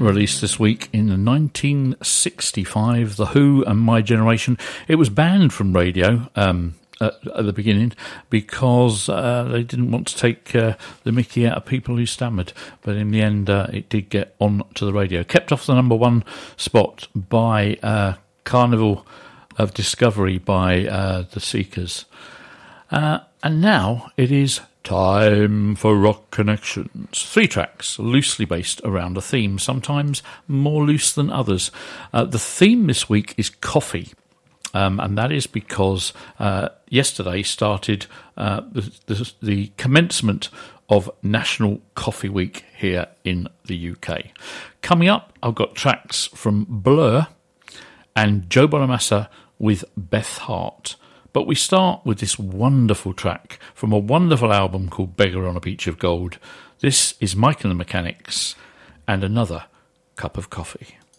released this week in 1965, The Who and My Generation. It was banned from radio at the beginning because they didn't want to take the mickey out of people who stammered. But in the end, it did get on to the radio. Kept off the number one spot by Carnival of Discovery by The Seekers. And now it is time for Rock Connections. 3 tracks, loosely based around a theme, sometimes more loose than others. The theme this week is coffee, and that is because yesterday started the commencement of National Coffee Week here in the UK. Coming up, I've got tracks from Blur and Joe Bonamassa with Beth Hart. But we start with this wonderful track from a wonderful album called Beggar on a Beach of Gold. This is Mike and the Mechanics and Another Cup of Coffee.